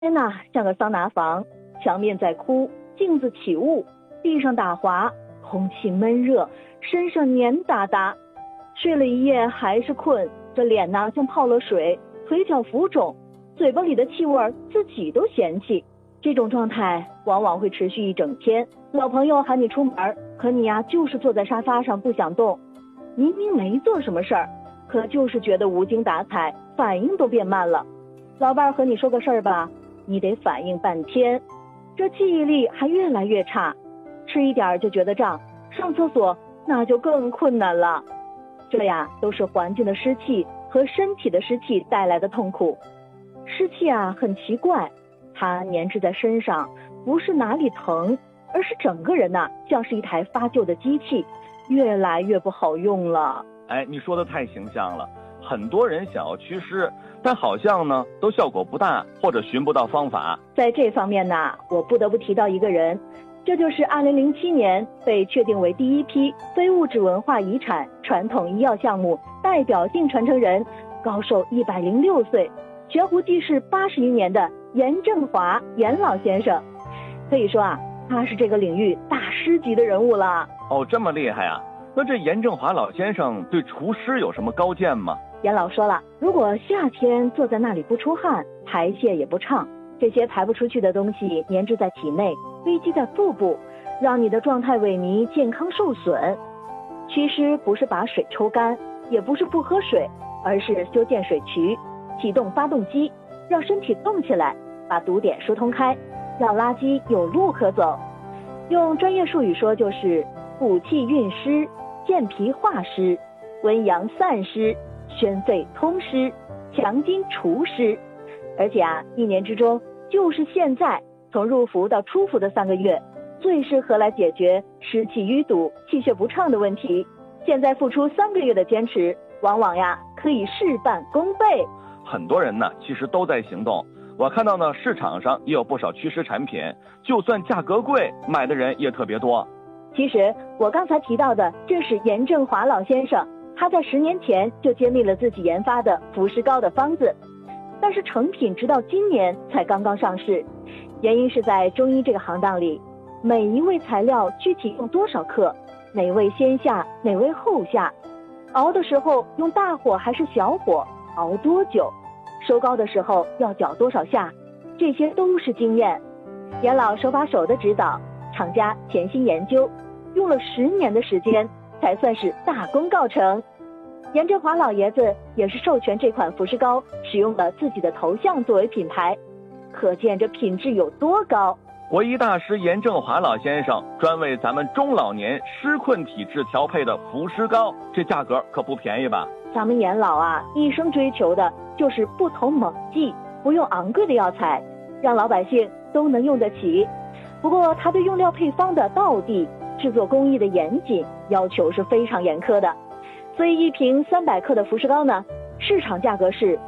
天呐，像个桑拿房，墙面在哭，镜子起雾，地上打滑，空气闷热，身上黏哒哒。睡了一夜还是困，这脸呐像泡了水，腿脚浮肿，嘴巴里的气味自己都嫌弃。这种状态往往会持续一整天。老朋友喊你出门，可你呀就是坐在沙发上不想动，明明没做什么事儿，可就是觉得无精打采，反应都变慢了。老伴和你说个事儿吧，你得反应半天，这记忆力还越来越差，吃一点就觉得胀，上厕所那就更困难了。这呀都是环境的湿气和身体的湿气带来的痛苦。湿气啊很奇怪，它粘滞在身上，不是哪里疼，而是整个人呐像是一台发旧的机器，越来越不好用了。 哎，你说的太形象了。很多人想要祛湿，但好像呢都效果不大，或者寻不到方法。 在这方面呢，我不得不提到一个人，这就是2007年被确定为第一批非物质文化遗产传统医药项目代表性传承人，高寿106岁，悬壶济世80余年的严正华严老先生。可以说啊，他是这个领域大师级的人物了。 哦，这么厉害啊！那这严正华老先生对除湿有什么高见吗？ 严老说了，如果夏天坐在那里不出汗，排泄也不畅，这些排不出去的东西粘滞在体内，堆积在腹部，让你的状态萎靡，健康受损。祛湿不是把水抽干，也不是不喝水，而是修建水渠，启动发动机，让身体动起来，把堵点疏通开，让垃圾有路可走。用专业术语说，就是补气运湿，健脾化湿，温阳散湿，宣肺通湿，强筋除湿。而且啊，一年之中就是现在，从入伏到出伏的3个月，最适合来解决湿气淤堵、气血不畅的问题。现在付出3个月的坚持，往往呀可以事半功倍。 很多人呢其实都在行动，我看到呢市场上也有不少祛湿产品，就算价格贵，买的人也特别多。 其实我刚才提到的正是严正华老先生，他在10年前就揭秘了自己研发的服湿膏的方子，但是成品直到今年才刚刚上市。原因是在中医这个行当里，每一味材料具体用多少克，哪味先下，哪味后下，熬的时候用大火还是小火，熬多久，收膏的时候要搅多少下，这些都是经验。严老手把手的指导，厂家潜心研究，用了10年的时间才算是大功告成。严正华老爷子也是授权这款服湿膏使用了自己的头像作为品牌，可见这品质有多高。 国医大师严正华老先生专为咱们中老年湿困体质调配的服湿膏，这价格可不便宜吧？ 咱们严老啊，一生追求的就是不投猛剂，不用昂贵的药材，让老百姓都能用得起。不过他对用料配方的道地、制作工艺的严谨要求是非常严苛的，所以一瓶300克的服湿膏呢，市场价格是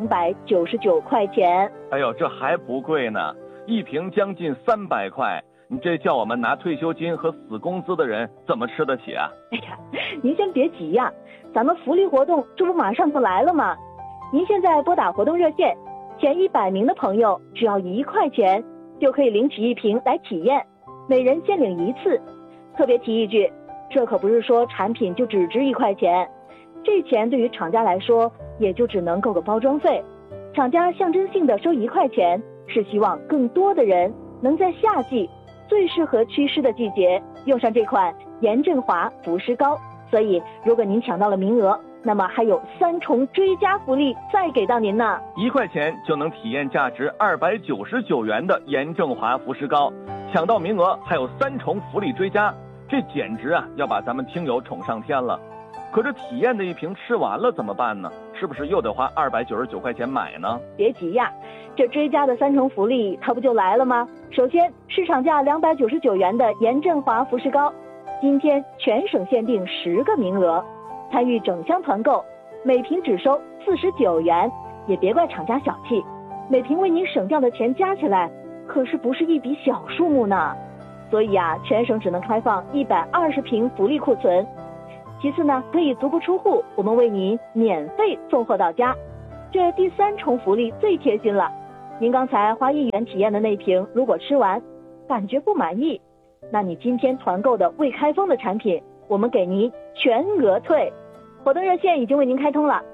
299块钱。 哎呦，这还不贵呢，一瓶将近300块，你这叫我们拿退休金和死工资的人怎么吃得起啊？ 哎呀，您先别急呀，咱们福利活动这不马上就来了吗？您现在拨打活动热线，前100名的朋友只要1块钱就可以领取一瓶来体验，每人限领1次。特别提一句，这可不是说产品就只值1块钱，这钱对于厂家来说也就只能够个包装费。厂家象征性的收1块钱，是希望更多的人能在夏季最适合祛湿的季节用上这款严正华服湿膏。所以如果您抢到了名额，那么还有3重追加福利再给到您呢。 1块钱就能体验价值299元的严正华服湿膏，抢到名额还有3重福利追加，这简直啊要把咱们听友宠上天了。可这体验的一瓶吃完了怎么办呢？是不是又得花299块钱买呢？ 别急呀，这追加的3重福利它不就来了吗？首先，市场价299元的严正华服湿膏，今天全省限定10个名额，参与整箱团购，每瓶只收49元。也别怪厂家小气，每瓶为您省掉的钱加起来可是不是一笔小数目呢。所以啊，全省只能开放120瓶福利库存。其次呢，可以足不出户，我们为您免费送货到家。这第3重福利最贴心了， 您刚才花1元体验的那瓶，如果吃完感觉不满意，那你今天团购的未开封的产品，我们给您全额退。活动热线已经为您开通了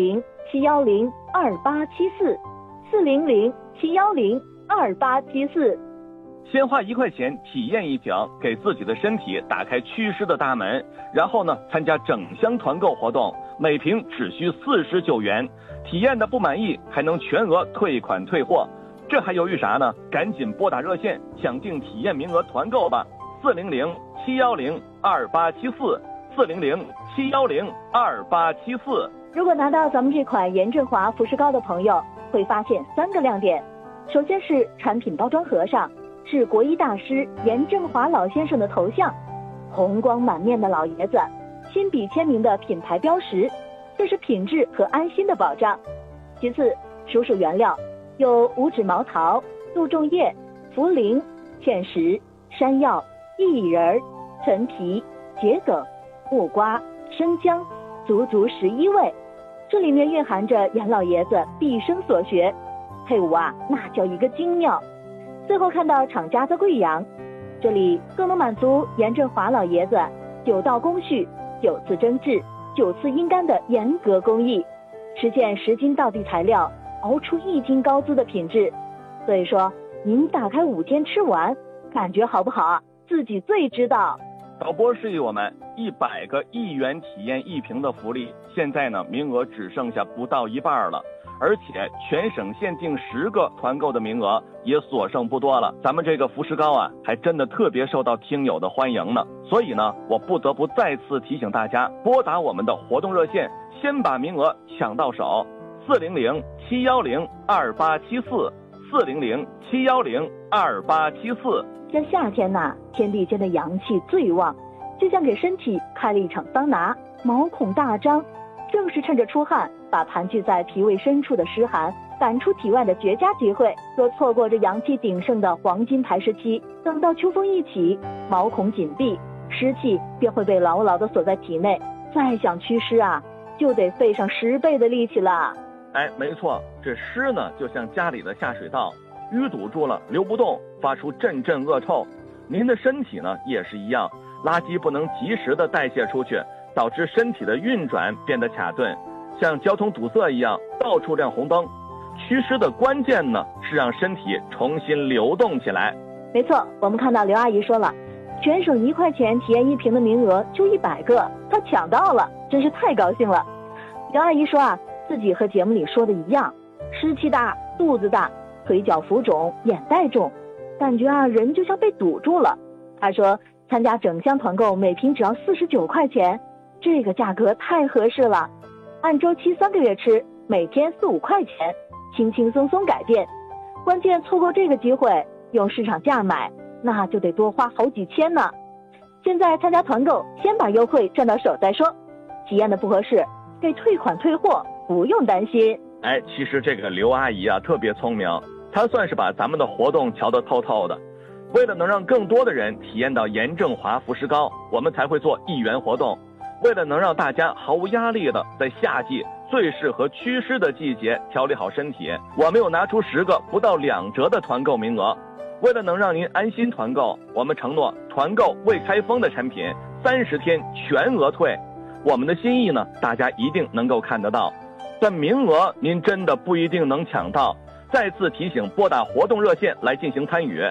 ，400-710-2874，400-710-2874。 先花1块钱体验一瓶，给自己的身体打开祛湿的大门，然后呢，参加整箱团购活动，每瓶只需49元，体验的不满意还能全额退款退货，这还犹豫啥呢？赶紧拨打热线抢订体验名额团购吧，400-710-2874，400-710-2874。 如果拿到咱们这款严正华服饰膏的朋友，会发现3个亮点。首先是产品包装盒上是国医大师严正华老先生的头像，红光满面的老爷子，亲笔签名的品牌标识，这是品质和安心的保障。其次，属原料有五指毛桃、杜仲叶、茯苓、芡实、山药、薏仁、陈皮、桔梗、木瓜、生姜，足11味。这里面蕴含着严老爷子毕生所学，配伍那叫一个精妙。最后看到厂家在贵阳，这里更能满足严正华老爷子9道工序、9次蒸制、9次阴干的严格工艺，实现10斤道地材料熬出1斤高滋的品质。所以说您打开5天吃完，感觉好不好自己最知道。 导播示意我们100个1元体验1瓶的福利，现在呢名额只剩下不到一半了，而且全省限定10个团购的名额也所剩不多了。咱们这个服饰膏还真的特别受到听友的欢迎呢，所以呢我不得不再次提醒大家，拨打我们的活动热线，先把名额抢到手，400-710-2874，400-710-2874。 这夏天天地间的阳气最旺，就像给身体开了一场桑拿，毛孔大张，正是趁着出汗把盘踞在脾胃深处的湿寒赶出体外的绝佳机会。若错过这阳气鼎盛的黄金排湿期，等到秋风一起，毛孔紧闭，湿气便会被牢牢地锁在体内，再想祛湿就得费上10倍的力气了。 没错，这湿呢就像家里的下水道，淤堵住了流不动，发出阵阵恶臭。您的身体呢也是一样，垃圾不能及时的代谢出去，导致身体的运转变得卡顿，像交通堵塞一样到处亮红灯。祛湿的关键呢是让身体重新流动起来。 没错，我们看到刘阿姨说了，全省1块钱体验1瓶的名额就100个，她抢到了，真是太高兴了。刘阿姨说自己和节目里说的一样，湿气大，肚子大，腿脚浮肿，眼袋重，感觉人就像被堵住了。她说参加整箱团购，每瓶只要49块钱，这个价格太合适了。按周期3个月吃，每天4、5块钱，轻轻松松改变。关键错过这个机会，用市场价买，那就得多花好几千呢。现在参加团购，先把优惠赚到手再说。体验的不合适，给退款退货，不用担心。 其实这个刘阿姨特别聪明，她算是把咱们的活动瞧得透透的。为了能让更多的人体验到严正华服饰膏，我们才会做1元活动。为了能让大家毫无压力的在夏季最适合祛湿的季节调理好身体，我们又拿出10个不到2折的团购名额。为了能让您安心团购，我们承诺团购未开封的产品30天全额退。我们的心意呢，大家一定能够看得到，但名额您真的不一定能抢到。再次提醒，拨打活动热线来进行参与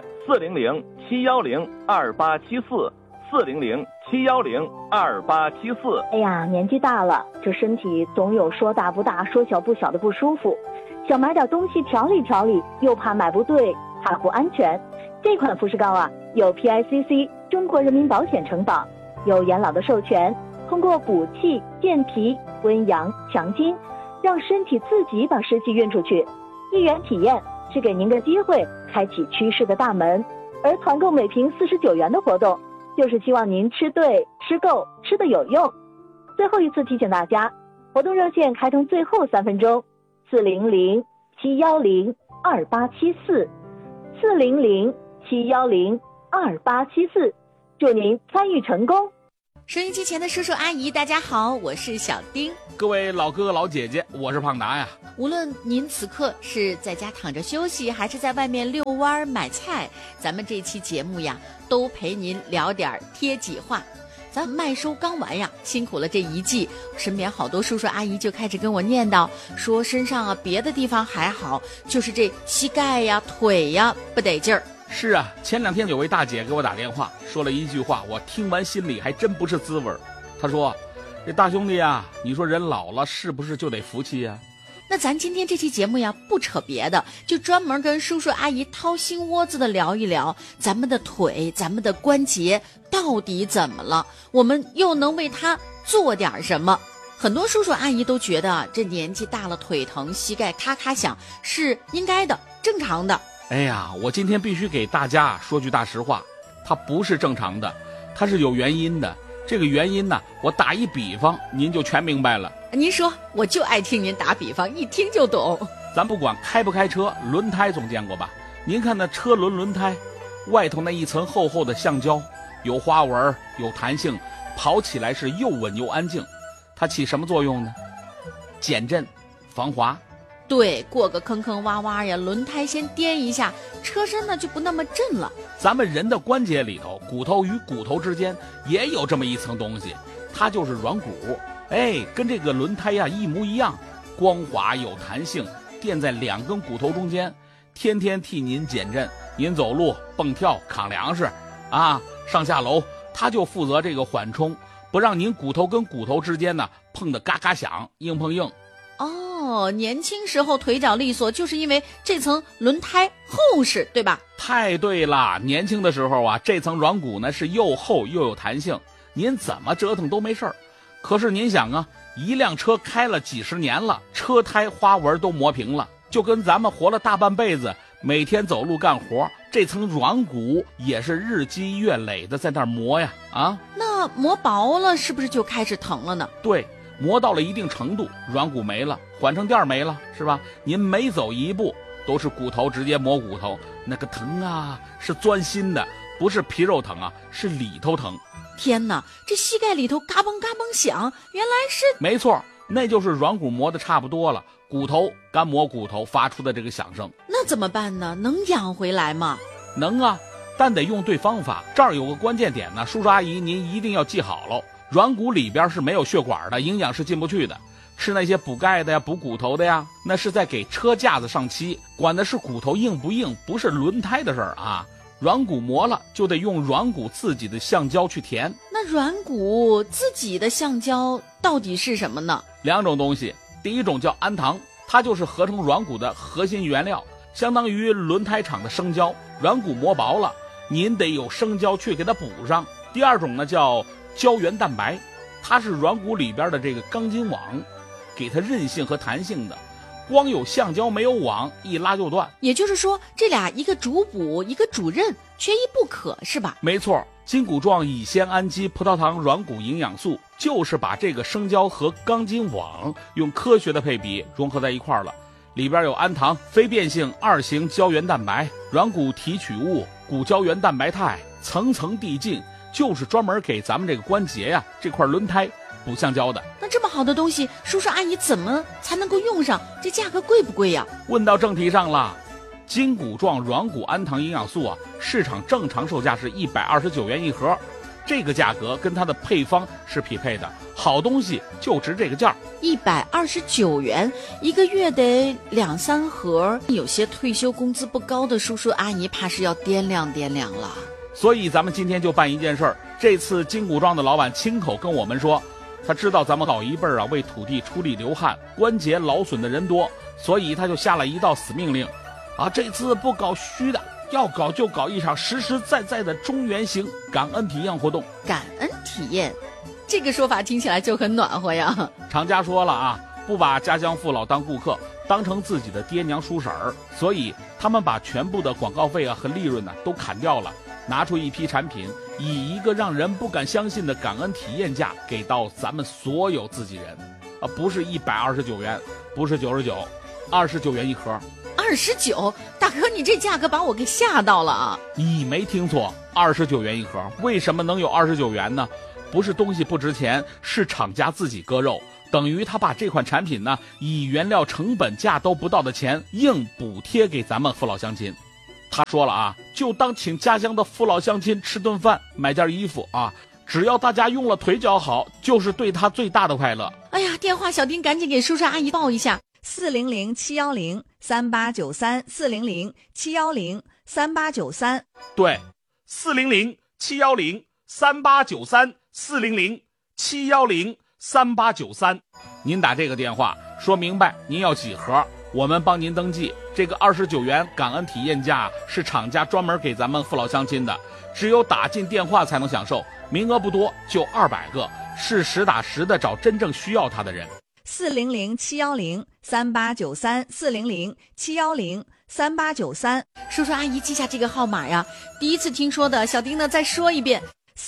，400-710-2874，400-710-2874。 哎呀，年纪大了，这身体总有说大不大说小不小的不舒服，想买点东西调理调理，又怕买不对，怕不安全。这款服饰膏有 PICC 中国人民保险承保，有严老的授权，通过补气、健脾、温阳、强筋，让身体自己把湿气运出去。1元体验是给您个机会，开启祛湿的大门，而团购每瓶49元的活动，就是希望您吃对、吃够、吃得有用。最后一次提醒大家，活动热线开通最后3分钟，400-710-2874，400-710-2874，祝您参与成功。 收音机前的叔叔阿姨大家好，我是小丁。 各位老哥哥老姐姐，我是胖达呀。 无论您此刻是在家躺着休息，还是在外面遛弯买菜，咱们这期节目呀都陪您聊点贴己话。咱麦收刚完呀，辛苦了这一季，身边好多叔叔阿姨就开始跟我念叨，说身上啊别的地方还好，就是这膝盖呀腿呀不得劲儿。 是啊，前2天有位大姐给我打电话，说了一句话，我听完心里还真不是滋味。她说，这大兄弟呀，你说人老了是不是就得服气呀？ 那咱今天这期节目呀，不扯别的，就专门跟叔叔阿姨掏心窝子的聊一聊咱们的腿，咱们的关节到底怎么了，我们又能为它做点什么。很多叔叔阿姨都觉得这年纪大了腿疼，膝盖咔咔响是应该的，正常的。 哎呀，我今天必须给大家说句大实话，它不是正常的，它是有原因的。这个原因呢，我打一比方您就全明白了。 您说，我就爱听您打比方，一听就懂。 咱不管开不开车，轮胎总见过吧？您看那车轮胎外头那一层厚厚的橡胶，有花纹有弹性，跑起来是又稳又安静。它起什么作用呢？减震防滑。 对，过个坑坑洼洼呀，轮胎先颠一下，车身呢就不那么震了。 咱们人的关节里头，骨头与骨头之间也有这么一层东西，它就是软骨。跟这个轮胎呀一模一样，光滑有弹性，垫在2根骨头中间，天天替您减震。您走路蹦跳扛粮食啊，上下楼，它就负责这个缓冲，不让您骨头跟骨头之间呢碰得嘎嘎响，硬碰硬。 哦，年轻时候腿脚利索，就是因为这层轮胎厚实，对吧？ 太对了，年轻的时候啊，这层软骨呢是又厚又有弹性，您怎么折腾都没事儿。可是您想啊，一辆车开了几十年了，车胎花纹都磨平了，就跟咱们活了大半辈子，每天走路干活，这层软骨也是日积月累的在那儿磨呀啊。 那磨薄了是不是就开始疼了呢？ 对，磨到了一定程度，软骨没了，缓冲垫没了，是吧？您每走一步都是骨头直接磨骨头，那个疼啊，是钻心的，不是皮肉疼啊，是里头疼。 天哪，这膝盖里头嘎嘣嘎嘣响，原来是…… 没错，那就是软骨磨得差不多了，骨头干磨骨头发出的这个响声。 那怎么办呢？能养回来吗？ 能啊，但得用对方法。这儿有个关键点呢，叔叔阿姨您一定要记好了。软骨里边是没有血管的，营养是进不去的。吃那些补钙的呀，补骨头的呀，那是在给车架子上漆，管的是骨头硬不硬，不是轮胎的事儿啊。软骨磨了就得用软骨自己的橡胶去填。 那软骨自己的橡胶到底是什么呢 ？2种东西，第一种叫氨糖，它就是合成软骨的核心原料，相当于轮胎厂的生胶。软骨磨薄了，您得有生胶去给它补上。第2种呢叫胶原蛋白，它是软骨里边的这个钢筋网，给它韧性和弹性的。光有橡胶没有网，一拉就断。 也就是说，这俩一个主补，一个主韧，缺一不可，是吧？ 没错，筋骨状乙酰氨基葡萄糖软骨营养素就是把这个生胶和钢筋网用科学的配比融合在一块儿了。里边有氨糖、非变性2型胶原蛋白、软骨提取物、骨胶原蛋白肽，层层递进，就是专门给咱们这个关节呀这块轮胎补橡胶的。 那这么好的东西，叔叔阿姨怎么才能够用上？这价格贵不贵呀？ 问到正题上了，筋骨状软骨氨糖营养素啊，市场正常售价是129元一盒，这个价格跟它的配方是匹配的，好东西就值这个价。 129元，一个月得2、3盒，有些退休工资不高的叔叔阿姨怕是要掂量掂量了。 所以咱们今天就办一件事儿，这次筋骨状的老板亲口跟我们说，他知道咱们老一辈啊为土地出力流汗，关节劳损的人多，所以他就下了一道死命令啊，这次不搞虚的，要搞就搞一场实实在在的中原型感恩体验活动。 感恩体验，这个说法听起来就很暖和呀。 厂家说了啊，不把家乡父老当顾客，当成自己的爹娘叔婶儿，所以他们把全部的广告费啊和利润呢都砍掉了，拿出一批产品，以一个让人不敢相信的感恩体验价给到咱们所有自己人啊，不是129元，不是99，29元一盒。 29，大哥，你这价格把我给吓到了啊！ 你没听错，29元一盒。为什么能有29元呢？ 不是东西不值钱，是厂家自己割肉，等于他把这款产品呢，以原料成本价都不到的钱硬补贴给咱们父老乡亲。他说了啊，就当请家乡的父老乡亲吃顿饭，买件衣服啊，只要大家用了腿脚好，就是对他最大的快乐。 哎呀，电话小丁赶紧给叔叔阿姨报一下 400-710-3893，400-710-3893。 对，400-710-3893，400-710-3893。您打这个电话说明白您要几盒，我们帮您登记。这个29元感恩体验价是厂家专门给咱们父老乡亲的，只有打进电话才能享受，名额不多，就200个，是实打实的找真正需要它的人。 400-710-3893，400-710-3893。 叔叔阿姨记下这个号码呀，第一次听说的，小丁呢再说一遍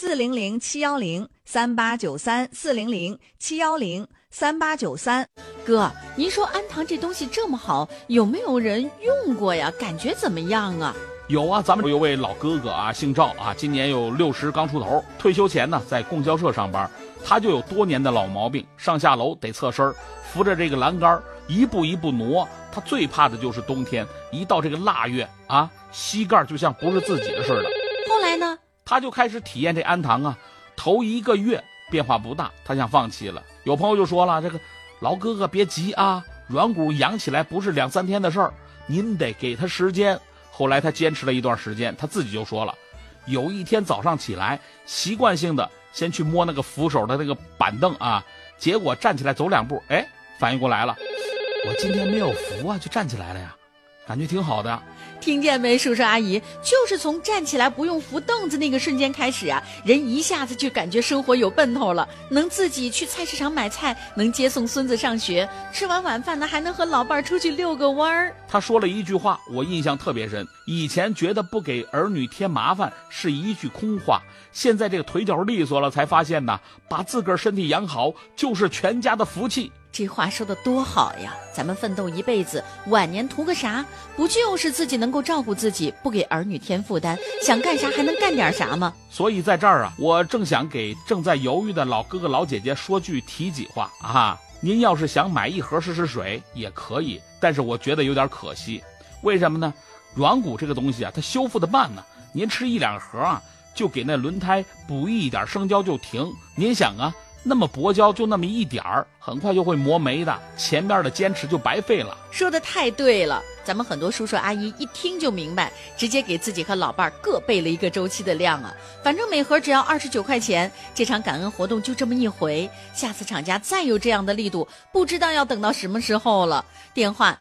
，400-710-3893，400-710-3893。 哥，您说安糖这东西这么好，有没有人用过呀？感觉怎么样啊？ 有啊，咱们有位老哥哥啊，姓赵啊，今年有60刚出头，退休前呢在供销社上班，他就有多年的老毛病，上下楼得侧身，扶着这个栏杆一步一步挪。他最怕的就是冬天，一到这个腊月啊，膝盖就像不是自己的似的。 后来呢， 他就开始体验这安糖啊，头1个月变化不大，他想放弃了。有朋友就说了，这个老哥哥别急啊，软骨养起来不是2、3天的事儿，您得给他时间。后来他坚持了一段时间，他自己就说了，有一天早上起来，习惯性的先去摸那个扶手的那个板凳啊，结果站起来走2步，哎，反应过来了，我今天没有扶啊，就站起来了呀，感觉挺好的。 听见没，叔叔阿姨，就是从站起来不用扶凳子那个瞬间开始啊，人一下子就感觉生活有奔头了，能自己去菜市场买菜，能接送孙子上学，吃完晚饭呢还能和老伴出去遛个弯儿。 他说了一句话，我印象特别深，以前觉得不给儿女添麻烦是一句空话，现在这个腿脚利索了，才发现呢，把自个儿身体养好就是全家的福气。 这话说的多好呀，咱们奋斗一辈子，晚年图个啥？不就是自己能够照顾自己，不给儿女添负担，想干啥还能干点啥吗？ 所以在这儿啊，我正想给正在犹豫的老哥哥老姐姐说句提己话啊，您要是想买1盒试试水也可以，但是我觉得有点可惜。为什么呢？软骨这个东西啊，它修复的慢呢，您吃1、2盒啊，就给那轮胎补一点生胶就停。您想啊，那么薄胶就那么一点儿，很快就会磨没的，前面的坚持就白费了。 说的太对了，咱们很多叔叔阿姨一听就明白，直接给自己和老伴儿各备了1个周期的量啊，反正每盒只要29块钱，这场感恩活动就这么一回，下次厂家再有这样的力度，不知道要等到什么时候了。电话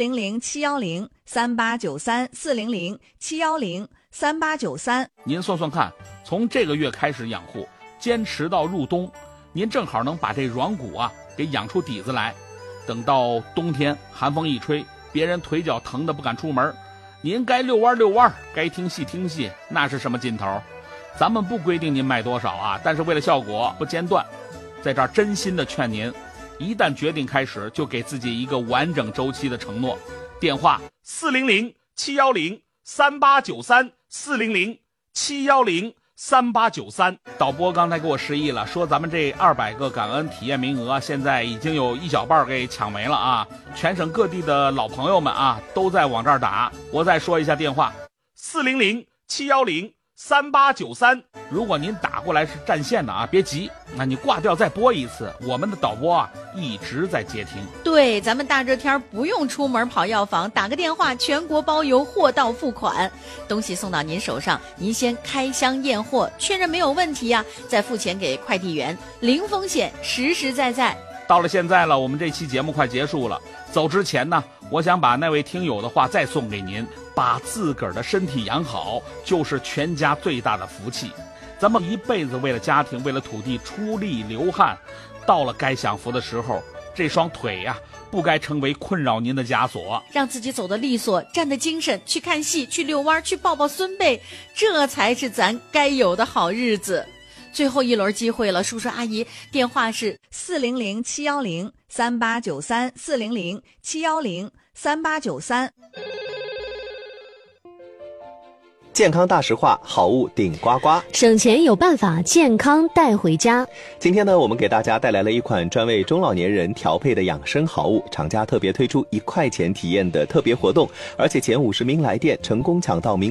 400-710-3893，400-710-3893。 您算算看，从这个月开始养护，坚持到入冬，您正好能把这软骨啊给养出底子来。等到冬天寒风一吹，别人腿脚疼得不敢出门，您该遛弯遛弯，该听戏听戏，那是什么劲头？咱们不规定您卖多少啊，但是为了效果不间断，在这儿真心的劝您，一旦决定开始，就给自己一个完整周期的承诺。电话400-710-3893，400-710-3893。导播刚才给我示意了，说咱们这200个感恩体验名额现在已经有1小半给抢没了啊！全省各地的老朋友们啊，都在往这儿打。我再说一下电话：400-710-3893。如果您打过来是占线的啊，别急，那你挂掉再拨一次，我们的导播啊一直在接听。 对，咱们大热天不用出门跑药房，打个电话，全国包邮，货到付款，东西送到您手上，您先开箱验货，确认没有问题呀，再付钱给快递员，零风险，实实在在。 到了现在了，我们这期节目快结束了，走之前呢，我想把那位听友的话再送给您，把自个儿的身体养好，就是全家最大的福气。咱们一辈子为了家庭，为了土地出力流汗，到了该享福的时候，这双腿呀，不该成为困扰您的枷锁。 让自己走得利索，站得精神，去看戏，去遛弯，去抱抱孙辈，这才是咱该有的好日子。最后一轮机会了，叔叔阿姨，电话是 400-710-3893，400-710-3893。 健康大实话，好物顶呱呱， 省钱有办法，健康带回家。 今天呢，我们给大家带来了一款专为中老年人调配的养生好物，厂家特别推出1块钱体验的特别活动，而且前50名来电成功抢到名